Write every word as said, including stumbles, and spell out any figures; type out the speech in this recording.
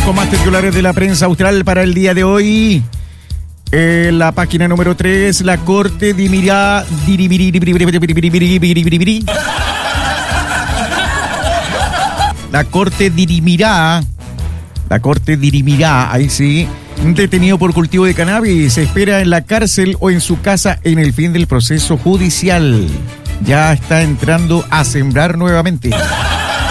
con más titulares de la prensa austral para el día de hoy. En la página número tres, la Corte dirimirá... La Corte dirimirá... La Corte dirimirá, ahí sí, un detenido por cultivo de cannabis se espera en la cárcel o en su casa en el fin del proceso judicial. Ya está entrando a sembrar nuevamente.